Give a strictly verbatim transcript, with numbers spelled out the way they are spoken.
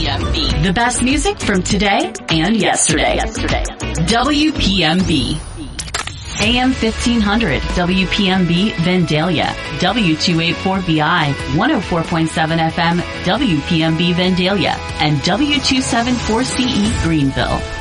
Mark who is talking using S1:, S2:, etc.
S1: M B. The best music from today and yesterday. Yesterday. W P M B. A M fifteen hundred, W P M B, Vandalia. W two eighty-four B I, one oh four point seven F M, W P M B, Vandalia. And W two seventy-four C E, Greenville.